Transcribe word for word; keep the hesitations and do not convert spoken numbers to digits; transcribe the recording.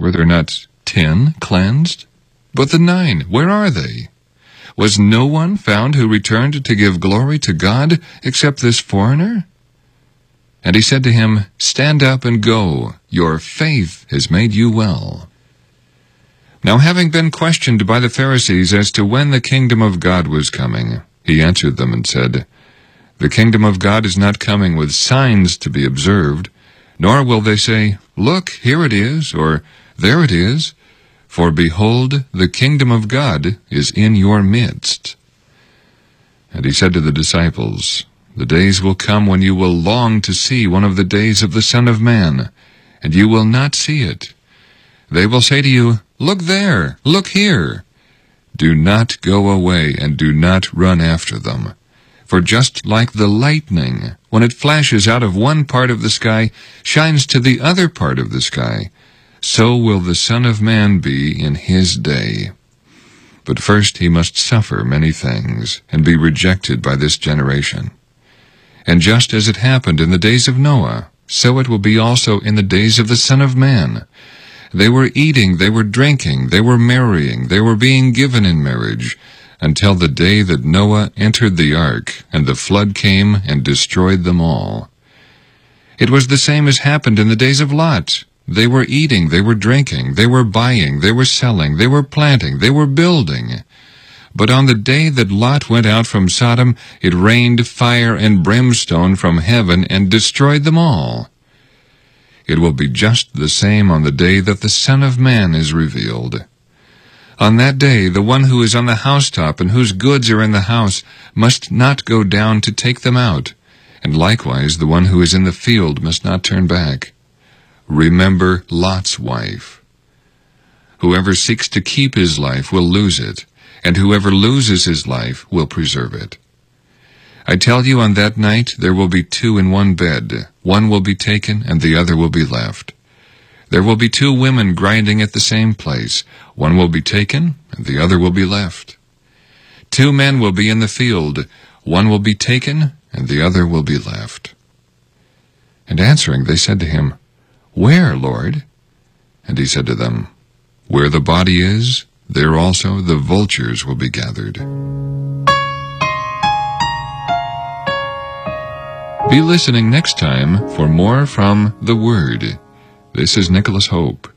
Were there not ten cleansed? But the nine, where are they? Was no one found who returned to give glory to God except this foreigner? And he said to him, Stand up and go. Your faith has made you well. Now having been questioned by the Pharisees as to when the kingdom of God was coming, he answered them and said, The kingdom of God is not coming with signs to be observed, nor will they say, Look, here it is, or there it is. For behold, the kingdom of God is in your midst. And he said to the disciples, The days will come when you will long to see one of the days of the Son of Man, and you will not see it. They will say to you, Look there, look here. Do not go away, and do not run after them. For just like the lightning, when it flashes out of one part of the sky, shines to the other part of the sky, so will the Son of Man be in his day. But first he must suffer many things, and be rejected by this generation. And just as it happened in the days of Noah, so it will be also in the days of the Son of Man. They were eating, they were drinking, they were marrying, they were being given in marriage, until the day that Noah entered the ark, and the flood came and destroyed them all. It was the same as happened in the days of Lot. They were eating, they were drinking, they were buying, they were selling, they were planting, they were building. But on the day that Lot went out from Sodom, it rained fire and brimstone from heaven and destroyed them all. It will be just the same on the day that the Son of Man is revealed. On that day, the one who is on the housetop and whose goods are in the house must not go down to take them out, and likewise the one who is in the field must not turn back. Remember Lot's wife. Whoever seeks to keep his life will lose it, and whoever loses his life will preserve it. I tell you, on that night there will be two in one bed. One will be taken, and the other will be left. There will be two women grinding at the same place. One will be taken, and the other will be left. Two men will be in the field. One will be taken, and the other will be left. And answering, they said to him, Where, Lord? And he said to them, Where the body is, there also the vultures will be gathered. Be listening next time for more from The Word. This is Nicholas Hope.